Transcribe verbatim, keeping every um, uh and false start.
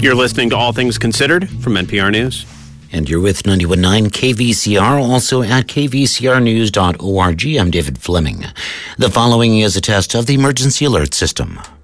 You're listening to All Things Considered from N P R News. And you're with ninety-one point nine K V C R, also at k v c r news dot org. I'm David Fleming. The following is a test of the emergency alert system.